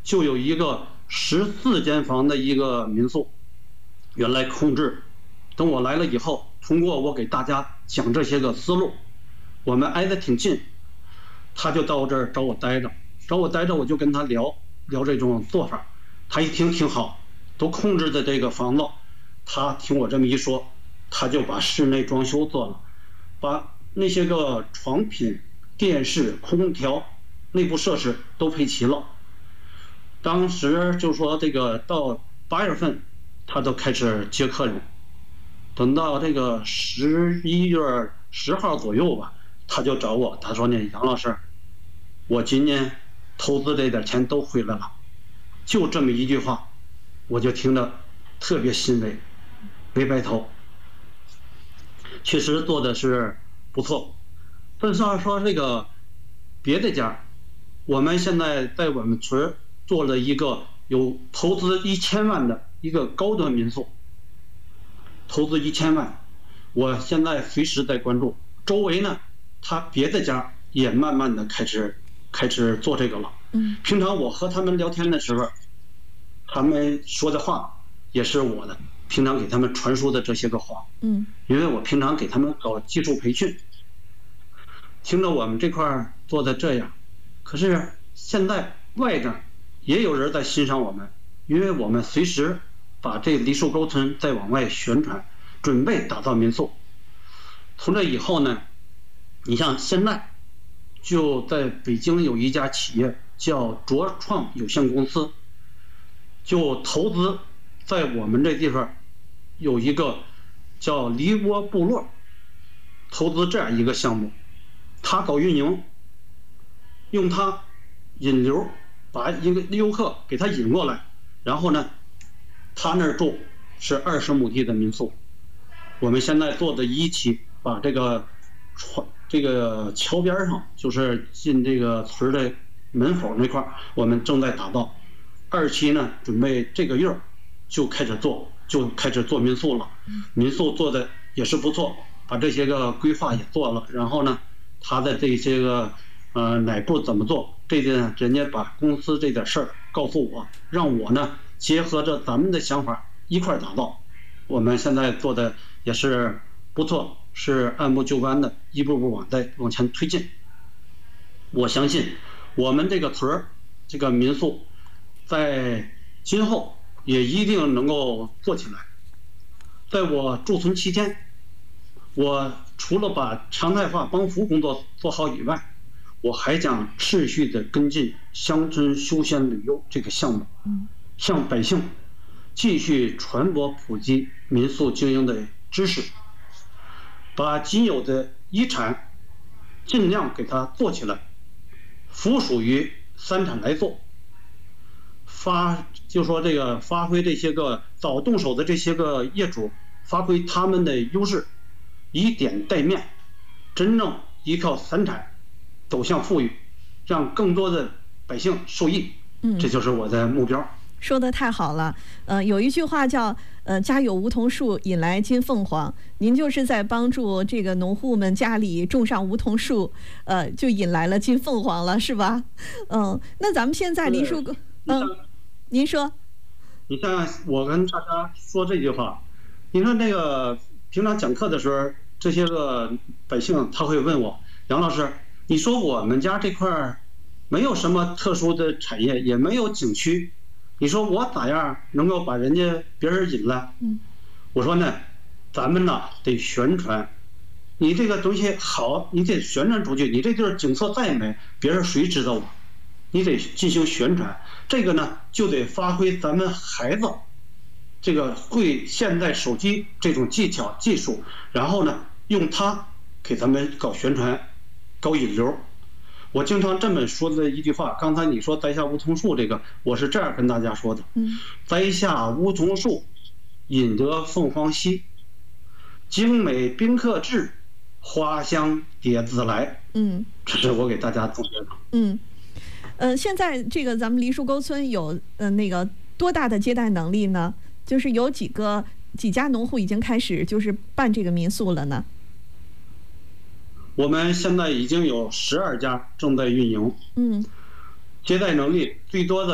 就有一个14间房的一个民宿，原来空置。等我来了以后，通过我给大家讲这些个思路，我们挨得挺近，他就到这儿找我待着，我就跟他聊这种做法，他一听挺好，都控制的这个房子，他听我这么一说，他就把室内装修做了，把那些个床品、电视、空调、内部设施都配齐了。当时就说这个到8月份，他都开始接客人，等到这个11月10号左右吧，他就找我，他说呢，杨老师，我今年投资这点钱都回来了。就这么一句话，我就听得特别欣慰，没白投。确实做的是不错。但是说这个别的家，我们现在在我们村做了一个有投资1000万的一个高端民宿，投资1000万，我现在随时在关注。周围呢，他别的家也慢慢的开始做这个了。平常我和他们聊天的时候，他们说的话也是我的平常给他们传输的这些个话。因为我平常给他们搞技术培训，听着我们这块做的这样，可是现在外边也有人在欣赏我们，因为我们随时把这梨树沟村再往外宣传，准备打造民宿。从这以后呢，你像现在就在北京有一家企业叫卓创有限公司，就投资在我们这地方有一个叫梨窝部落，投资这样一个项目，他搞运营，用他引流，把一个游客给他引过来，然后呢，他那儿住是20亩地的民宿。我们现在做的一期，把这个桥边上，就是进这个村的门口那块，我们正在打造。2期呢，准备这个月就开始做民宿了。民宿做的也是不错，把这些个规划也做了，然后呢，他的这些个哪步怎么做，这点人家把公司这点事儿告诉我，让我呢结合着咱们的想法一块打造。我们现在做的也是不错，是按部就班的，一步步往前推进。我相信我们这个村这个民宿在今后也一定能够做起来。在我驻村期间，我除了把常态化帮扶工作做好以外，我还将持续的跟进乡村休闲旅游这个项目，向百姓继续传播普及民宿经营的知识，把仅有的遗产尽量给它做起来，附属于3产来做，就说这个发挥这些个早动手的这些个业主，发挥他们的优势，以点带面，真正依靠3产走向富裕，让更多的百姓受益。这就是我的目标。 说得太好了，有一句话叫家有梧桐树，引来金凤凰。您就是在帮助这个农户们家里种上梧桐树，就引来了金凤凰了，是吧？那咱们现在梨树您说。 你像我跟大家说这句话，你说那个平常讲课的时候，这些个百姓他会问我，杨老师，你说我们家这块没有什么特殊的产业，也没有景区，你说我咋样能够把别人引来？我说呢，咱们呢得宣传，你这个东西好，你得宣传出去。你这地儿景色再美，别人谁知道我？你得进行宣传。这个呢，就得发挥咱们孩子这个会现代手机这种技巧技术，然后呢，用它给咱们搞宣传、搞引流。我经常这么说的一句话，刚才你说栽下梧桐树这个，我是这样跟大家说的：栽下梧桐树，引得凤凰西，精美宾客至，花香蝶自来。这是我给大家总结的。 现在这个咱们梨树沟村有那个多大的接待能力呢？就是有几家农户已经开始就是办这个民宿了呢？ 我们现在已经有12家正在运营。接待能力最多的